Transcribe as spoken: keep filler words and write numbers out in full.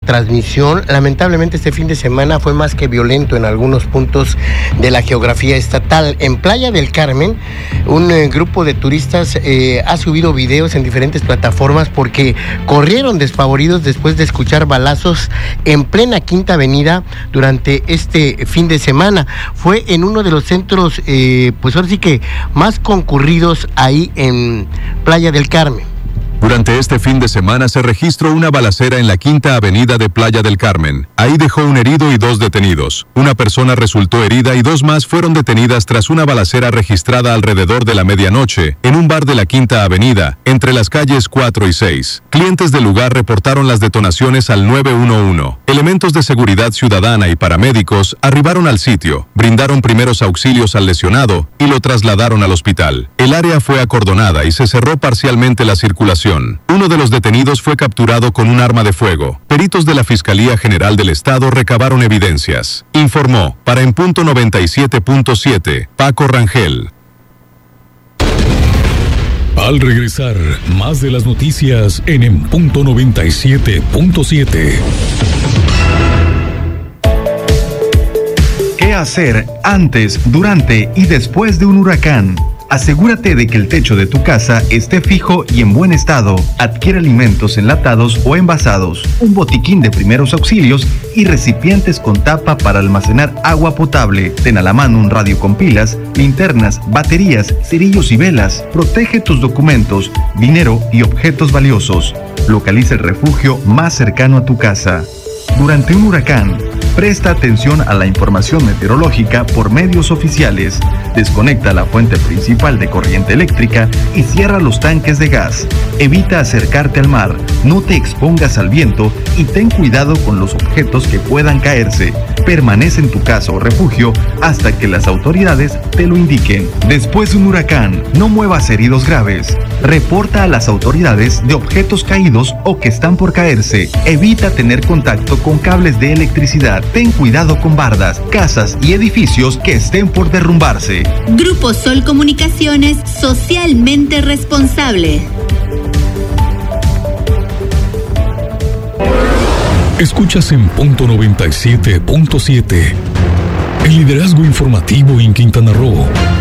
transmisión. Lamentablemente este fin de semana fue más que violento en algunos puntos de la geografía estatal. En Playa del Carmen, un eh, grupo de turistas eh, ha subido videos en diferentes plataformas porque corrieron despavoridos después de escuchar balazos en plena Quinta Avenida durante este fin de semana. Fue en uno de los centros, eh, pues ahora sí que más concurridos ahí en Playa del Carmen. Durante este fin de semana se registró una balacera en la Quinta Avenida de Playa del Carmen. Ahí dejó un herido y dos detenidos. Una persona resultó herida y dos más fueron detenidas tras una balacera registrada alrededor de la medianoche en un bar de la Quinta Avenida, entre las calles cuatro y seis. Clientes del lugar reportaron las detonaciones al nueve uno uno. Elementos de seguridad ciudadana y paramédicos arribaron al sitio, brindaron primeros auxilios al lesionado y lo trasladaron al hospital. El área fue acordonada y se cerró parcialmente la circulación. Uno de los detenidos fue capturado con un arma de fuego. Peritos de la Fiscalía General del Estado recabaron evidencias. Informó para En Punto noventa y siete punto siete, Paco Rangel. Al regresar, más de las noticias en En Punto noventa y siete punto siete. ¿Qué hacer antes, durante y después de un huracán? Asegúrate de que el techo de tu casa esté fijo y en buen estado. Adquiere alimentos enlatados o envasados, un botiquín de primeros auxilios y recipientes con tapa para almacenar agua potable. Ten a la mano un radio con pilas, linternas, baterías, cerillos y velas. Protege tus documentos, dinero y objetos valiosos. Localiza el refugio más cercano a tu casa. Durante un huracán, presta atención a la información meteorológica por medios oficiales. Desconecta la fuente principal de corriente eléctrica y cierra los tanques de gas. Evita acercarte al mar, no te expongas al viento y ten cuidado con los objetos que puedan caerse. Permanece en tu casa o refugio hasta que las autoridades te lo indiquen. Después de un huracán, no muevas heridos graves. Reporta a las autoridades de objetos caídos o que están por caerse. Evita tener contacto con cables de electricidad. Ten cuidado con bardas, casas y edificios que estén por derrumbarse. Grupo Sol Comunicaciones, socialmente responsable. Escuchas En Punto noventa y siete punto siete. El liderazgo informativo en Quintana Roo.